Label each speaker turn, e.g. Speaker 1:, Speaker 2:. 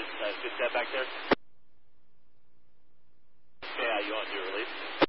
Speaker 1: Good step back there. Okay, you on your release?